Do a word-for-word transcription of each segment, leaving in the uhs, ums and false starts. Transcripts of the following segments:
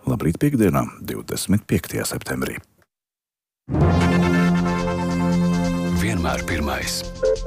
Labrīt piekdienā, divdesmit piektajā septembrī. Vienmēr pirmais.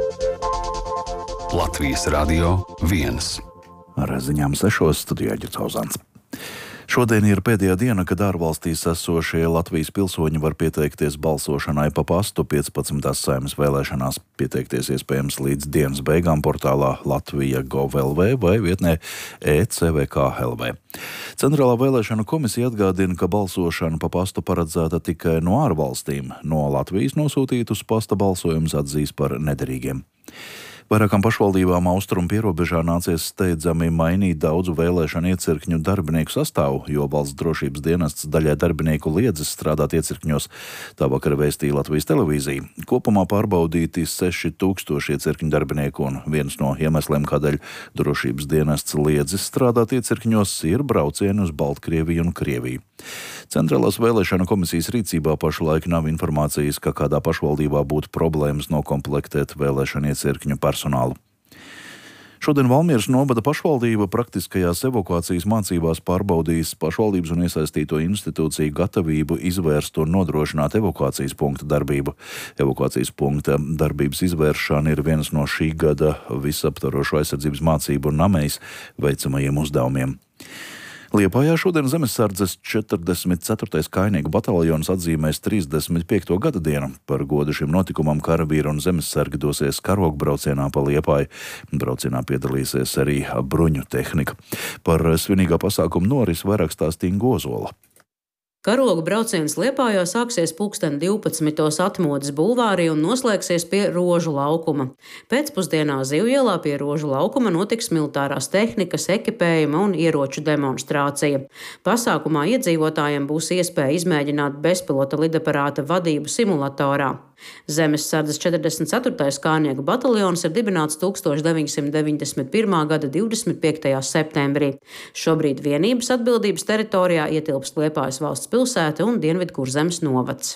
Latvijas Radio viens. Ar ziņām sešos studijā Ģercauzāns. Šodien ir pēdējā diena, kad ārvalstīs esošie Latvijas pilsoņi var pieteikties balsošanai pa pastu piecpadsmitās Saeimas vēlēšanās. Pieteikties iespējams līdz dienas beigām portālā Latvija Gov L V vai vietnē E C V K L V. Centrālā vēlēšanu komisija atgādina, ka balsošana pa pastu paredzēta tikai no ārvalstīm. No Latvijas nosūtītus pasta balsojumus atzīs par nederīgiem. Vairākām pašvaldībām austrumu pierobežā nācies steidzami mainīt daudzu vēlēšanu iecirkņu darbinieku sastāvu, jo valsts drošības dienests daļai darbinieku liedzis strādāt iecirkņos. Tā vakar vēstīja Latvijas televīzija. Kopumā pārbaudīti seši tūkstoši iecirkņu darbinieku, un viens no iemesliem, kādēļ drošības dienests liedzis strādāt iecirkņos, ir braucieni uz Baltkrieviju un Krieviju. Centrālās vēlēšanu komisijas rīcībā pašlaik nav informācijas, ka kādā pašvaldībā būtu problēmas nokomplektēt vēlēšanu iecirkņu personālu. Šodien Valmieras novada pašvaldība praktiskajās evakuācijas mācībās pārbaudīs pašvaldības un iesaistīto institūciju gatavību izvērst un nodrošināt evakuācijas punktu darbību. Evakuācijas punkta darbības izvēršana ir viens no šī gada visaptvarošo aizsardzības mācību un namējas veicamajiem uzdevumiem. Liepājā šodien Zemesardzes četrdesmit ceturtais kājnieku bataljons atzīmēs trīsdesmit piekto gada dienu. Par godu šim notikumam karavīri un zemesargi dosies karogu braucienā pa Liepāju. Braucienā piedalīsies arī bruņu tehnika. Par svinīgā pasākuma norisi vairāk stāstīja Gozola. Karogu brauciens Liepājā sāksies pulksten divpadsmitos Atmodas bulvārī un noslēgsies pie Rožu laukuma. Pēcpusdienā Zivjielā pie Rožu laukuma notiks militārās tehnikas, ekipējuma un ieroču demonstrācija. Pasākumā iedzīvotājiem būs iespēja izmēģināt bezpilota lidaparāta vadību simulatorā. Zemesardzes četrdesmit ceturtais kājnieku bataljons ir dibināts tūkstoš deviņsimt deviņdesmit pirmā gada divdesmit piektajā septembrī. Šobrīd vienības atbildības teritorijā ietilpst Liepājas valsts pilsēta un Dienvidkurzemes novads.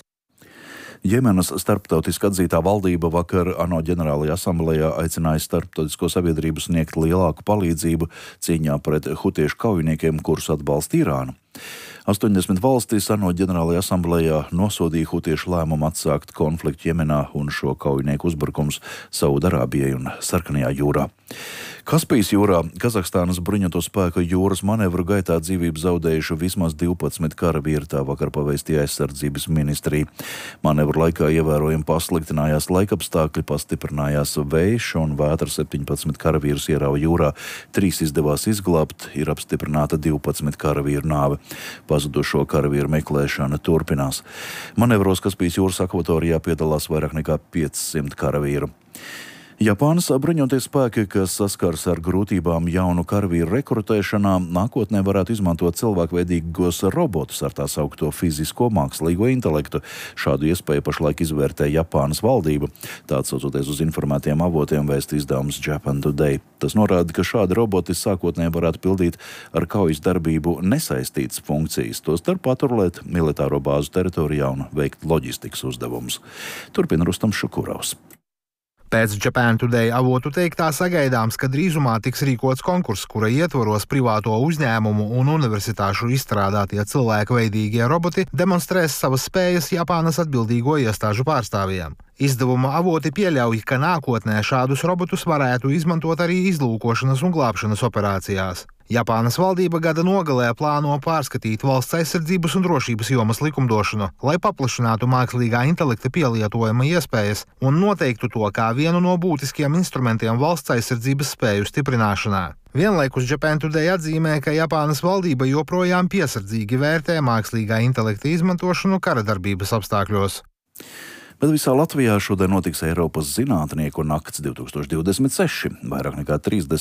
Jemenas starptautiski atzītā valdība vakar ANO ģenerālajā asamblejā aicināja starptautisko sabiedrību sniegt lielāku palīdzību cīņā pret hutiešu kaujiniekiem, kurus atbalsta Irāna. astoņdesmit valstis ANO ģenerālajā asamblejā nosodīja hutiešu lēmumu atsākt konfliktu Jemenā un šo kaujinieku uzbrukums Saudarābijai un Sarkanajā jūrā. Kaspijas jūrā Kazahstānas bruņoto spēku jūras manevru gaitā dzīvību zaudējuši vismaz divpadsmit karavīri, tā vakar pavēstīja aizsardzības ministrija. Manevru laikā ievērojami pasliktinājās laikapstākļi, pastiprinājās vējš un vētra septiņpadsmit karavīrus ierauja jūrā. Trīs izdevās izglābt, ir apstiprināta divpadsmit karavīru nāve. Pazudušo karavīru meklēšana turpinās. Manevros Kaspijas jūras akvatorijā piedalās vairāk nekā piecsimt karavīru. Japānas bruņotie spēki, kas saskars ar grūtībām jaunu karavīru rekrutēšanā, nākotnē varētu izmantot cilvēkveidīgos robotus ar tā saukto fizisko mākslīgo intelektu. Šādu iespēju pašlaik izvērtē Japānas valdība. Tā atsaucoties uz informētiem avotiem vēsta izdevums Japan Today. Tas norāda, ka šādi roboti sākotnē varētu pildīt ar kaujas darbību nesaistītas funkcijas, tostarp paturlēt militāro bāzu teritorijā un veikt loģistikas uzdevumus. Turpina Rustams Šukurovs. Pēc Japan Today avotu teiktā sagaidāms, ka drīzumā tiks rīkots konkurss, kura ietvaros privāto uzņēmumu un universitāšu izstrādātie cilvēkveidīgie roboti demonstrēs savas spējas Japānas atbildīgo iestāžu pārstāvjiem. Izdevuma avoti pieļauj, ka nākotnē šādus robotus varētu izmantot arī izlūkošanas un glābšanas operācijās. Japānas valdība gada nogalē plāno pārskatīt valsts aizsardzības un drošības jomas likumdošanu, lai paplašinātu mākslīgā intelekta pielietojuma iespējas un noteiktu to kā vienu no būtiskiem instrumentiem valsts aizsardzības spēju stiprināšanā. Vienlaikus Japan Today atzīmē, ka Japānas valdība joprojām piesardzīgi vērtē mākslīgā intelekta izmantošanu kara darbības apstākļos. Bet visā Latvijā šodien notiks Eiropas zinātnieku nakts divtūkstoš divdesmit seši. Vairāk nekā trīsdesmit